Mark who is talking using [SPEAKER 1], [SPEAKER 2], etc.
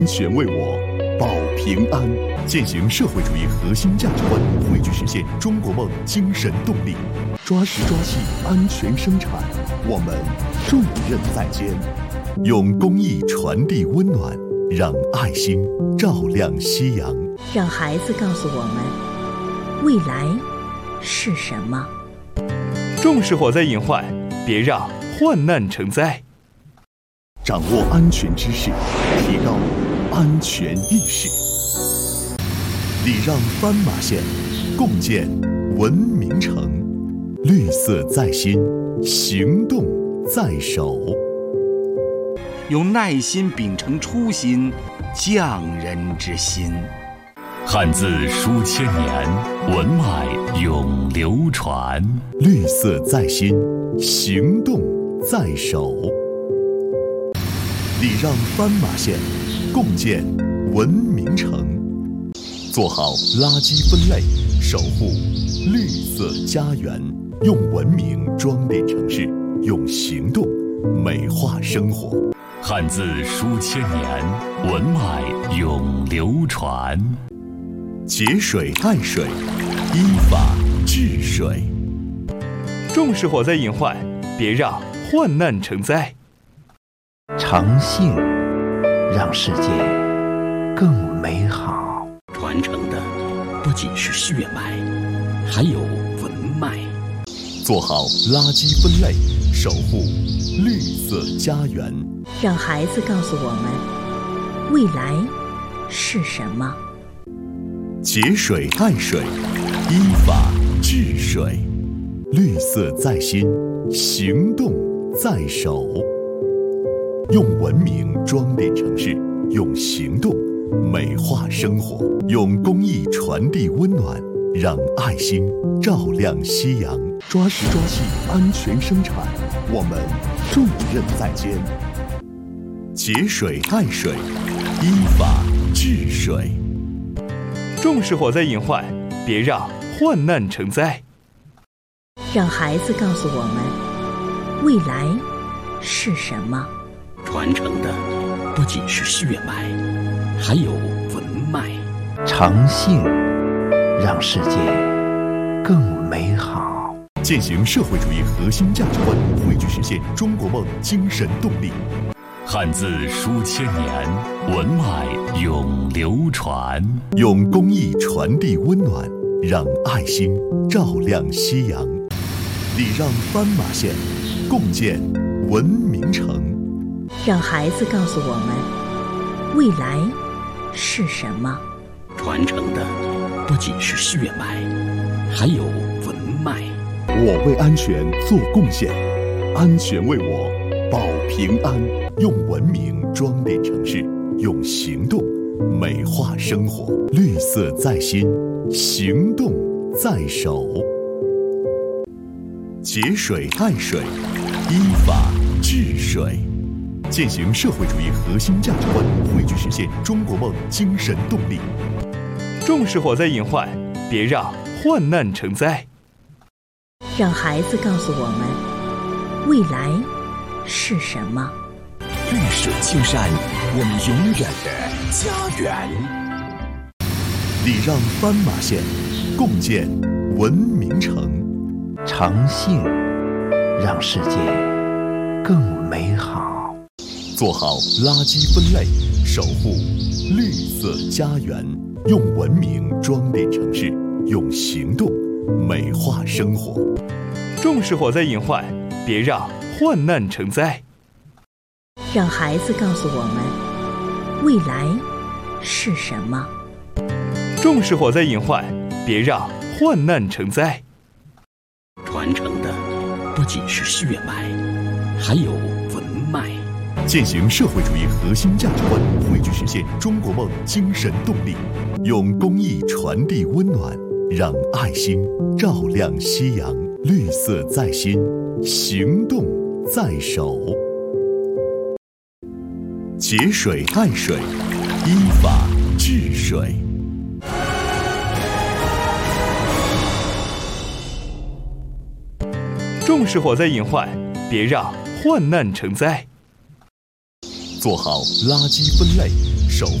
[SPEAKER 1] 全为我，保平安，践行社会主义核心价值观，汇聚实现中国梦精神动力，抓实抓细，安全生产，我们重任在肩，用公益传递温暖，让爱心照亮夕阳，
[SPEAKER 2] 让孩子告诉我们未来是什么。
[SPEAKER 3] 重视火灾隐患，别让患难成灾。
[SPEAKER 1] 掌握安全知识，提高安全意识，礼让斑马线，共建文明城。绿色在心，行动在手。
[SPEAKER 4] 用耐心秉承初心，匠人之心。
[SPEAKER 5] 汉字书千年，文脉永流传。
[SPEAKER 1] 绿色在心，行动在手。礼让斑马线，共建文明城。做好垃圾分类，守护绿色家园。用文明装点城市，用行动美化生活。
[SPEAKER 5] 汉字书千年，文脉永流传。
[SPEAKER 1] 节水爱水，依法治水。
[SPEAKER 3] 重视火灾隐患，别让患难成灾。
[SPEAKER 6] 诚信让世界更美好。
[SPEAKER 4] 传承的不仅是血脉，还有文脉。
[SPEAKER 1] 做好垃圾分类，守护绿色家园。
[SPEAKER 2] 让孩子告诉我们未来是什么。
[SPEAKER 1] 节水爱水，依法治水。绿色在心，行动在手。用文明装点城市，用行动美化生活，用公益传递温暖，让爱心照亮夕阳。抓实抓细，安全生产，我们重任在肩。节水爱水，依法治水。
[SPEAKER 3] 重视火灾隐患，别让患难成灾。
[SPEAKER 2] 让孩子告诉我们未来是什么。
[SPEAKER 4] 传承的不仅是血脉，还有文脉。
[SPEAKER 6] 诚信让世界更美好。
[SPEAKER 1] 践行社会主义核心价值观，汇聚实现中国梦精神动力。
[SPEAKER 5] 汉字书千年，文脉永流传。
[SPEAKER 1] 用公益传递温暖，让爱心照亮夕阳。礼让斑马线，共建文明城。
[SPEAKER 2] 让孩子告诉我们未来是什么。
[SPEAKER 4] 传承的不仅是血脉，还有文脉。
[SPEAKER 1] 我为安全做贡献，安全为我保平安。用文明装点城市，用行动美化生活。绿色在心，行动在手。节水爱水，依法治水。践行社会主义核心价值观，汇聚实现中国梦精神动力。
[SPEAKER 3] 重视火灾隐患，别让患难成灾。
[SPEAKER 2] 让孩子告诉我们未来是什么。
[SPEAKER 4] 绿水青山，我们永远的家园。
[SPEAKER 1] 礼让斑马线，共建文明城。
[SPEAKER 6] 诚信让世界更美好。
[SPEAKER 1] 做好垃圾分类，守护绿色家园。用文明装点城市，用行动美化生活。
[SPEAKER 3] 重视火灾隐患，别让患难成灾。
[SPEAKER 2] 让孩子告诉我们未来是什么。
[SPEAKER 3] 重视火灾隐患，别让患难成灾。
[SPEAKER 4] 传承的不仅是血脉，还有文脉。
[SPEAKER 1] 践行社会主义核心价值观，汇聚实现中国梦精神动力。用公益传递温暖，让爱心照亮夕阳。绿色在心，行动在手。节水爱水，依法治水。
[SPEAKER 3] 重视火灾隐患，别让患难成灾。
[SPEAKER 1] 做好垃圾分类， 守